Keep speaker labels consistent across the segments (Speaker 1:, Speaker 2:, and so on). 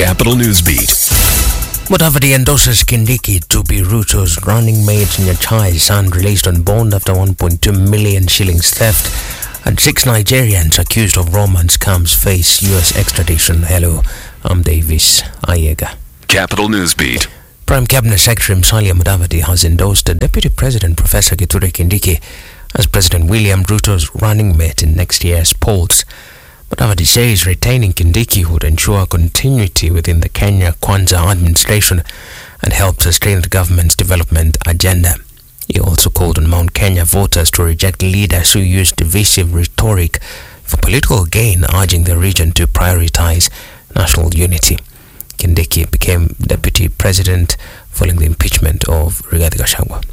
Speaker 1: Capital Newsbeat.
Speaker 2: Mudavadi endorses Kindiki to be Ruto's running mate. Nyachai's son released on bond after 1.2 million shillings theft. And 6 Nigerians accused of romance scams face U.S. extradition. Hello, I'm Davis Ayega.
Speaker 1: Capital Newsbeat.
Speaker 2: Prime Cabinet Secretary Musalia Mudavadi has endorsed Deputy President Professor Kithure Kindiki as President William Ruto's running mate in next year's polls. Mudavadi says retaining Kindiki would ensure continuity within the Kenya Kwanza administration and help sustain the government's development agenda. He also called on Mount Kenya voters to reject leaders who use divisive rhetoric for political gain, urging the region to prioritize national unity. Kindiki became deputy president following the impeachment of Rigathi Gachagua.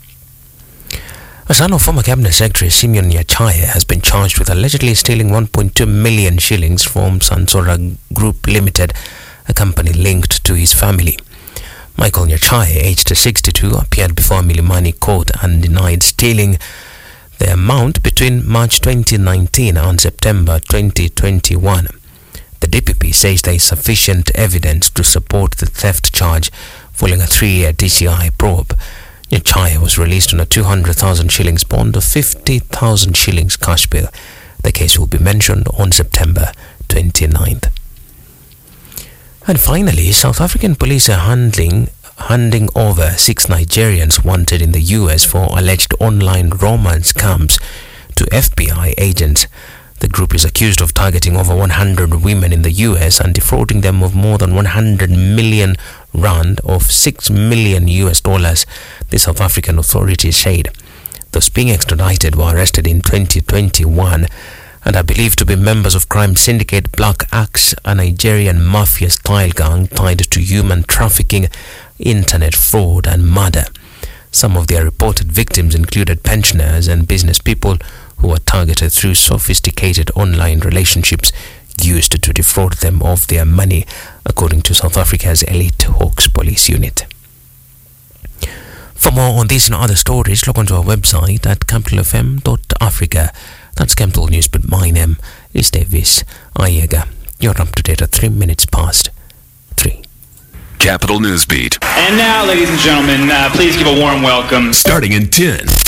Speaker 2: A son of former Cabinet Secretary Simeon Nyachai has been charged with allegedly stealing 1.2 million shillings from Sansora Group Limited, a company linked to his family. Michael Nyachai, aged 62, appeared before Milimani Court and denied stealing the amount between March 2019 and September 2021. The DPP says there is sufficient evidence to support the theft charge following a 3-year DCI probe. Nyachai was released on a 200,000 shillings bond of 50,000 shillings cash bill. The case will be mentioned on September 29th. And finally, South African police are handing over 6 Nigerians wanted in the US for alleged online romance scams to FBI agents. The group is accused of targeting over 100 women in the US and defrauding them of more than 100 million rand of $6 million, the South African authorities said. Those being extradited were arrested in 2021 and are believed to be members of crime syndicate Black Axe, a Nigerian mafia-style gang tied to human trafficking, internet fraud and murder. Some of their reported victims included pensioners and business people who were targeted through sophisticated online relationships used to defraud them of their money, according to South Africa's Elite Hawks Police Unit. For more on these and other stories, log on to our website at capitalfm.africa. That's Capital News, but my name is Davis Ayega. You're up to date at 3 minutes past 3.
Speaker 1: Capital Newsbeat.
Speaker 3: And now, ladies and gentlemen, please give a warm welcome.
Speaker 1: Starting in 10,